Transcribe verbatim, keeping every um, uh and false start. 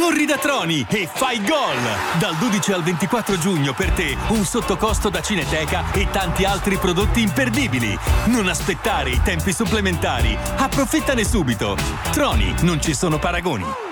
Corri da Troni e fai gol! Dal dodici al ventiquattro giugno per te un sottocosto da Cineteca e tanti altri prodotti imperdibili. Non aspettare i tempi supplementari. Approfittane subito. Troni, non ci sono paragoni.